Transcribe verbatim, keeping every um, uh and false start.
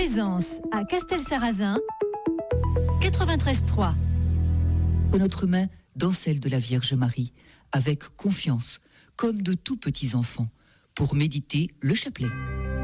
Présence à Castelsarrasin, quatre-vingt-treize trois. Notre main dans celle de la Vierge Marie, avec confiance, comme de tout petits enfants, pour méditer le chapelet.